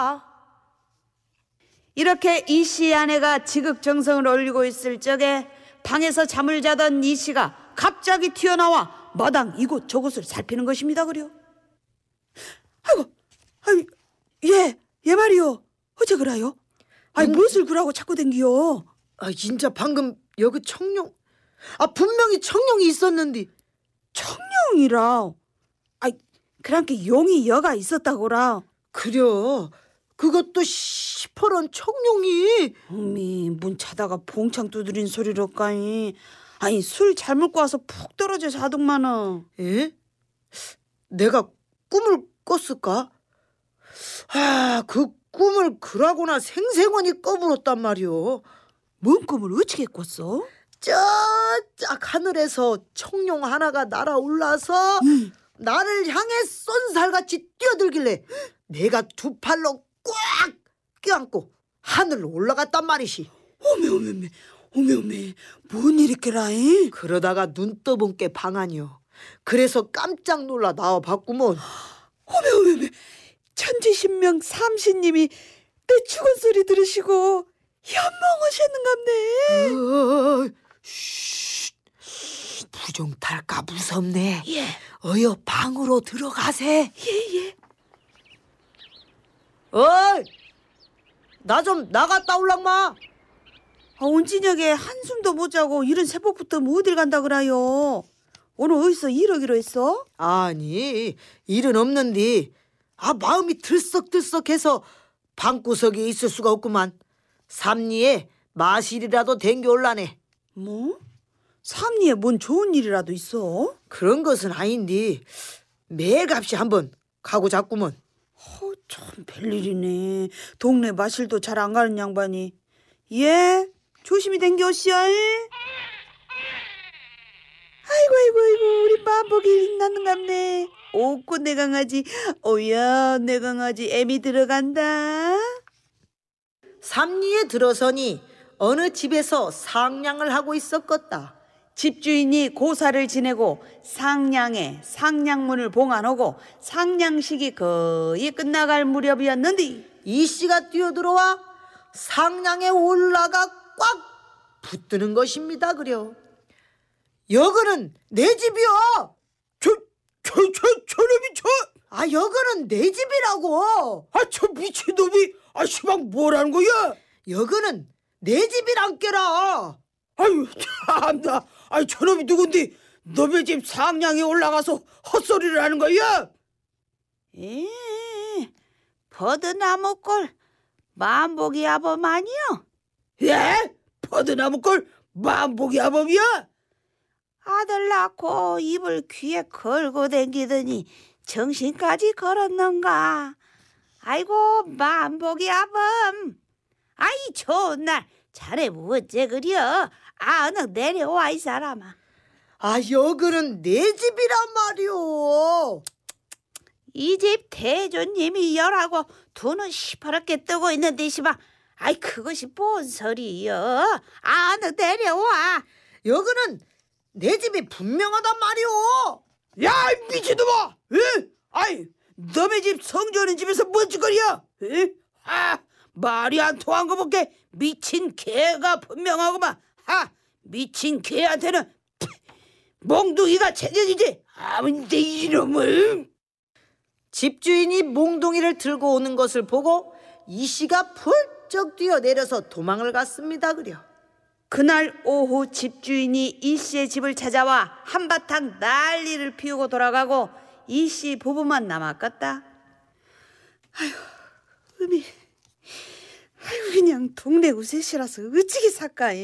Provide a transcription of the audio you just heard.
이렇게 이 씨의 아내가 지극정성을 올리고 있을 적에 방에서 잠을 자던 이 씨가 갑자기 튀어나와 마당 이곳저곳을 살피는 것입니다. 그려. 아이고, 얘 말이요. 어째 그라요? 무엇을 그러고 자꾸 댕기요? 진짜 방금 여기 청룡, 분명히 청룡이 있었는데. 청룡이라. 그랑께 용이 여가 있었다고라. 그려, 그것도 시퍼런 청룡이. 어미, 문 차다가 봉창 두드린 소리로까니. 술 잘 먹고 와서 푹 떨어져 자동만은. 에? 내가 꿈을 꿨을까? 그 꿈을 그러고나 생생하니 꺼물었단 말이오. 뭔 꿈을 어찌게 꿨어? 저짝 하늘에서 청룡 하나가 날아올라서 나를 향해 쏜살같이 뛰어들길래 내가 두 팔로 꽉 껴안고 하늘로 올라갔단 말이시. 어메, 뭔 일이께라잉? 그러다가 눈 떠본 게 방안이요. 그래서 깜짝 놀라 나와봤구먼. 어메, 천지신명 삼신님이 내 죽은 소리 들으시고 현몽하셨는갑네. 부정탈까 무섭네. 예. 어여 방으로 들어가세. 예. 어이, 나 좀 나갔다 올랑마. 온진혁에 한숨도 못 자고 이런 새벽부터 어딜 간다 그라요? 오늘 어디서 일하기로 했어? 아니, 일은 없는데 마음이 들썩들썩해서 방구석에 있을 수가 없구만. 삼리에 마실이라도 댕겨올라네. 뭐? 삼리에 뭔 좋은 일이라도 있어? 그런 것은 아닌데 매일같이 한번 가고 잡구먼. 참 별일이네. 동네 마실도 잘 안 가는 양반이. 예? 조심히 댕겨오시오. 아이고 우리 만복이 났는갑네. 오꼬 내 강아지. 오야 내 강아지 애미 들어간다. 삼리에 들어서니 어느 집에서 상냥을 하고 있었겠다. 집주인이 고사를 지내고 상냥에 상냥문을 봉안하고 상냥식이 거의 끝나갈 무렵이었는데 이 씨가 뛰어들어와 상냥에 올라가 꽉 붙드는 것입니다. 그려. 여거는 내 집이야. 저놈이 여거는 내 집이라고. 저 미친놈이 시방 뭐라는 거야? 여거는 내 집이란 게라. 아유 참나. 저놈이 누군데 너의 집 상냥에 올라가서 헛소리를 하는 거야? 버드나무골 만복이 아범 아니요? 예? 버드나무골 만복이 아범이야? 아들 낳고 입을 귀에 걸고 댕기더니 정신까지 걸었는가? 아이고 만복이 아범. 좋은 날 자네 어째 그려? 어느 내려와 이 사람아. 여거는 내 집이란 말이오. 이 집 대조님이 열하고 두 눈 시퍼렇게 뜨고 있는데 시방. 그것이 뭔 소리여? 어느 내려와. 여거는 내 집이 분명하단 말이오. 야 미친놈아! 너의 집 성조는 집에서 뭔 짓거리야? 말이 안 통한 거 볼게. 미친 개가 분명하구만. 미친 개한테는 몽둥이가 체격이지. 근데 이놈을. 집주인이 몽둥이를 들고 오는 것을 보고 이 씨가 펄쩍 뛰어내려서 도망을 갔습니다. 그려. 그날 오후 집주인이 이 씨의 집을 찾아와 한바탕 난리를 피우고 돌아가고 이 씨 부부만 남았겠다. 그냥 동네 우세시라서 어찌게 살까.